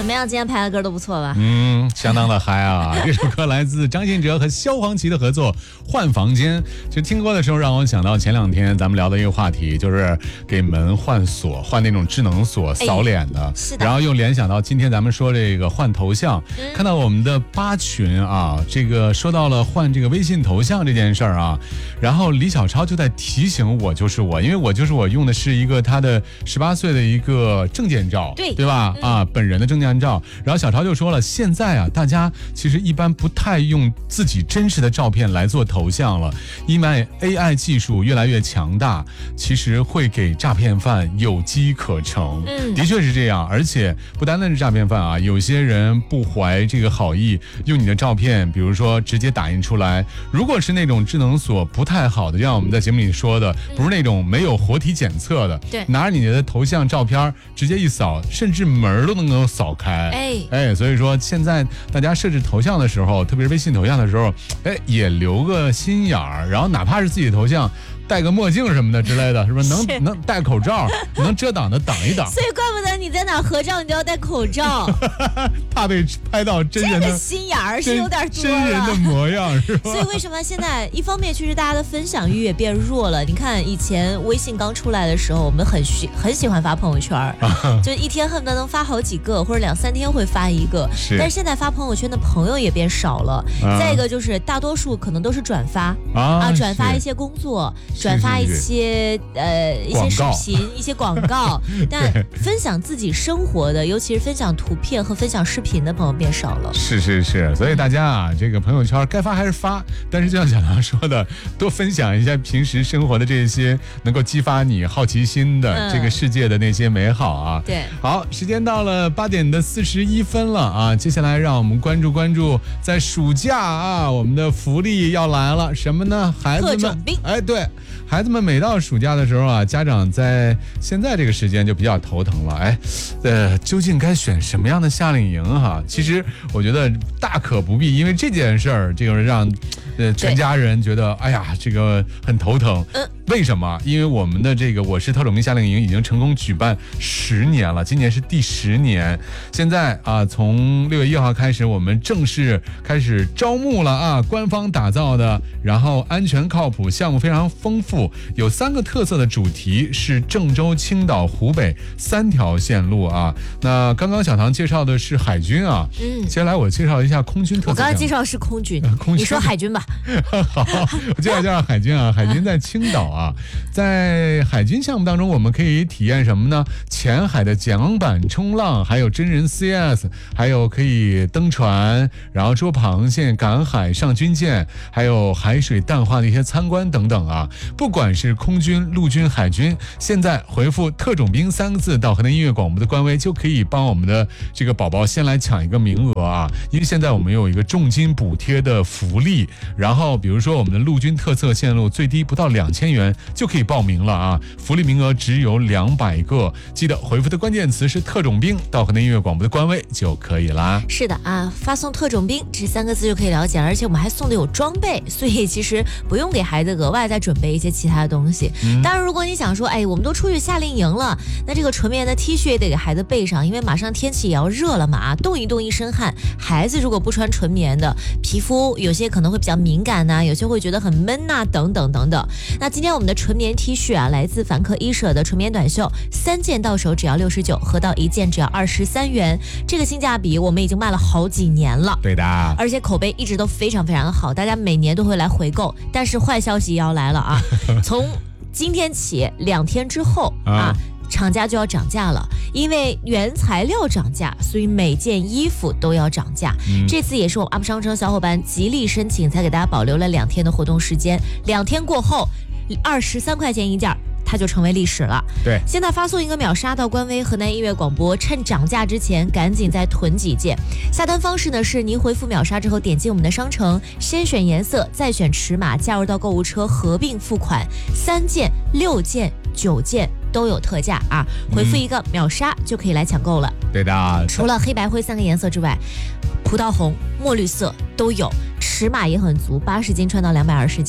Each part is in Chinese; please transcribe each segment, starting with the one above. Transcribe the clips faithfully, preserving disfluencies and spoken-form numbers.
怎么样？今天排的歌都不错吧？ 嗯，相当的嗨啊！这首歌来自张信哲和萧煌奇的合作《换房间》。其实听歌的时候，让我想到前两天咱们聊的一个话题，就是给门换锁，换那种智能锁扫脸的。哎、 是的。 然后又联想到今天咱们说这个换头像，嗯、看到我们的八群啊，这个说到了换这个微信头像这件事儿啊，然后李小超就在提醒我就是我，因为我就是我用的是一个他的十八岁的一个证件照， 对对吧？嗯、啊，本人的证件照。然后小超就说了，现在啊，大家其实一般不太用自己真实的照片来做头像了，因为 A I 技术越来越强大，其实会给诈骗犯有机可乘。嗯，的确是这样，而且不单单是诈骗犯啊，有些人不怀这个好意，用你的照片，比如说直接打印出来。如果是那种智能锁不太好的，就像我们在节目里说的，不是那种没有活体检测的， 对， 拿着你的头像照片直接一扫，甚至门都能够扫开。 哎哎，所以说现在大家设置头像的时候，特别是微信头像的时候，哎，也留个心眼儿，然后哪怕是自己的头像，戴个墨镜什么的之类的，是不是能能戴口罩，能遮挡的挡一挡。 所以怪不得你在哪合照，你都要戴口罩， 怕被拍到真人的。 这个心眼儿是有点多了。 真人的模样是吧？ 所以为什么现在一方面确实大家的分享欲也变弱了？你看以前微信刚出来的时候，我们很喜很喜欢发朋友圈，就一天恨不得能发好几个，或者两三天会发一个。 是。 但是现在发朋友圈的朋友也变少了。啊、再一个就是大多数可能都是转发 啊, 啊，转发一些工作，转发一些。一些呃一些视频，一些广告，但分享自己生活的，尤其是分享图片和分享视频的朋友变少了。 是是是，所以大家啊，这个朋友圈该发还是发，但是就像小唐说的，多分享一下平时生活的这些能够激发你好奇心的、嗯、这个世界的那些美好啊。 对， 好，时间到了八点的四十一分了啊，接下来让我们关注关注，在暑假啊，我们的福利要来了，什么呢？孩子们， 特种兵， 哎，对。孩子们每到暑假的时候啊，家长在现在这个时间就比较头疼了。哎，呃，究竟该选什么样的夏令营哈？其实我觉得大可不必，因为这件事儿，这个让呃全家人觉得，哎呀，这个很头疼。嗯。为什么？因为我们的这个我是特种兵夏令营已经成功举办十年了，今年是第十年。现在啊，从六月一号开始，我们正式开始招募了啊！官方打造的，然后安全靠谱，项目非常丰富，有三个特色的主题是郑州、青岛、湖北三条线路啊。那刚刚小唐介绍的是海军啊，嗯，接下来我介绍一下空军特色。 我刚刚介绍的是空军，空军你说海军吧。 好，我介绍介绍海军啊，海军在青岛啊。啊，在海军项目当中，我们可以体验什么呢？浅海的桨板冲浪，还有真人 C S， 还有可以登船，然后捉螃蟹、赶海、上军舰，还有海水淡化的一些参观等等啊。不管是空军、陆军、海军，现在回复“特种兵”三个字到河南音乐广播的官微，就可以帮我们的这个宝宝先来抢一个名额啊！因为现在我们有一个重金补贴的福利，然后比如说我们的陆军特色线路最低不到两千元。就可以报名了啊！福利名额只有两百个，记得回复的关键词是特种兵到河南音乐广播的官微就可以啦。 是的啊，发送特种兵这三个字就可以了解了，而且我们还送的有装备，所以其实不用给孩子额外再准备一些其他的东西。嗯、当然，如果你想说，哎，我们都出去夏令营了，那这个纯棉的 T 恤也得给孩子备上，因为马上天气也要热了嘛，啊，动一动一身汗，孩子如果不穿纯棉的，皮肤有些可能会比较敏感呐、啊，有些会觉得很闷呐、啊，等等等等。那今天我们的纯棉 T 恤啊，来自凡客衣舍的纯棉短袖，三件到手只要六十九，合到一件只要二十三元，这个性价比我们已经卖了好几年了。 对的， 而且口碑一直都非常非常的好，大家每年都会来回购。但是坏消息也要来了啊，从今天起两天之后啊。厂家就要涨价了，因为原材料涨价，所以每件衣服都要涨价。嗯、这次也是我们 U P 商城小伙伴极力申请，才给大家保留了两天的活动时间。两天过后，二十三块钱一件，它就成为历史了。 对， 现在发送一个秒杀到官微河南音乐广播，趁涨价之前赶紧再囤几件。下单方式呢是您回复秒杀之后，点击我们的商城，先选颜色，再选尺码，加入到购物车合并付款，三件、六件、九件。都有特价啊！回复一个秒杀就可以来抢购了。 嗯、对的， 除了黑白灰三个颜色之外，葡萄红、墨绿色都有，尺码也很足，八十斤穿到两百二十斤。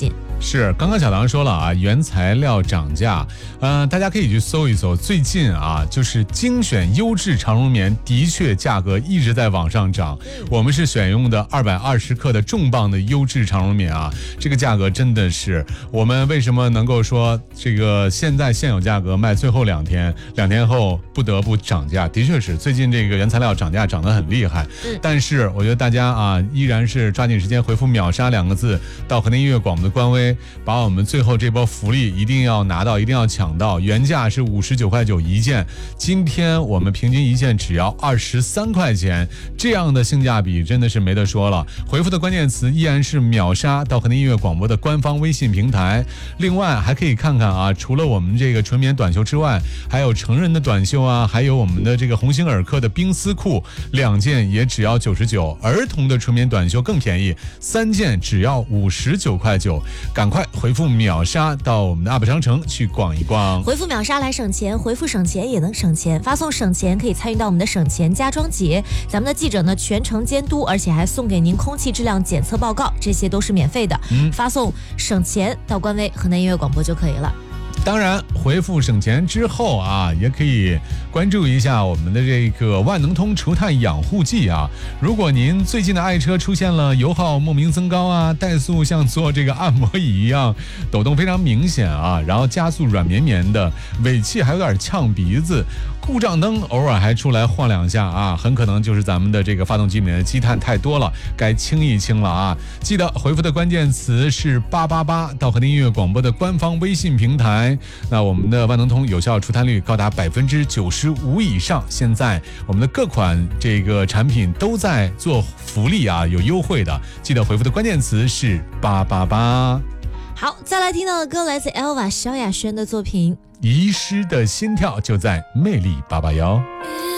是，刚刚小唐说了啊，原材料涨价，呃，大家可以去搜一搜，最近啊，就是精选优质长绒棉的确价格一直在往上涨。我们是选用的二百二十克的重磅的优质长绒棉啊，这个价格真的是我们为什么能够说这个现在现有价格卖最后两天，两天后不得不涨价，的确是最近这个原材料涨价涨得很厉害。但是我觉得大家啊，依然是抓紧时间回复秒杀两个字到河南音乐广播的官微，把我们最后这波福利一定要拿到，一定要抢到。原价是五十九块九一件，今天我们平均一件只要二十三块钱，这样的性价比真的是没得说了。回复的关键词依然是秒杀到河南音乐广播的官方微信平台。另外还可以看看啊，除了我们这个纯棉短袖之外，还有成人的短袖啊，还有我们的这个鸿星尔克的冰丝裤，两件也只要九十九。儿童的纯棉短袖更便宜，三件只要五十九块九。赶快回复秒杀到我们的 U P 商城去逛一逛， 回复秒杀来省钱，回复省钱也能省钱，发送省钱可以参与到我们的省钱家装节，咱们的记者呢全程监督，而且还送给您空气质量检测报告，这些都是免费的。嗯，发送省钱到官微河南音乐广播就可以了。 当然回复省钱之后啊，也可以关注一下我们的这个万能通除碳养护剂啊。如果您最近的爱车出现了油耗莫名增高啊，怠速像做这个按摩椅一样抖动非常明显啊，然后加速软绵绵的，尾气还有点呛鼻子，故障灯偶尔还出来晃两下啊，很可能就是咱们的这个发动机里面的积碳太多了，该清一清了啊。记得回复的关键词是八八八到河南音乐广播的官方微信平台。那我们的万能通有效除碳率高达百分之九十五以上，现在我们的各款这个产品都在做福利啊，有优惠的，记得回复的关键词是八八八。 好，再来听到的歌来自 Elva 萧亚轩的作品《 遗失的心跳》，就在魅力八八幺。